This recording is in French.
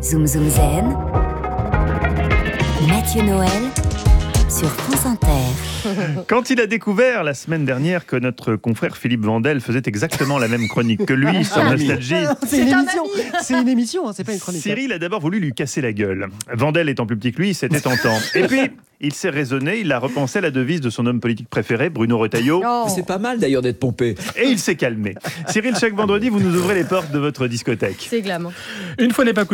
Zoom Zoom Zen, Mathieu Noël sur France Inter. Quand il a découvert la semaine dernière que notre confrère Philippe Vandel faisait exactement la même chronique que lui sur Nostalgie, C'est une émission, c'est pas une chronique. Cyril a d'abord voulu lui casser la gueule. Vandel étant plus petit que lui, c'était tentant. Et puis, il s'est raisonné, il a repensé à la devise de son homme politique préféré, Bruno Retailleau. C'est pas mal d'ailleurs d'être pompé. Et il s'est calmé. Cyril, chaque vendredi, vous nous ouvrez les portes de votre discothèque. C'est glam. Une fois n'est pas coutume,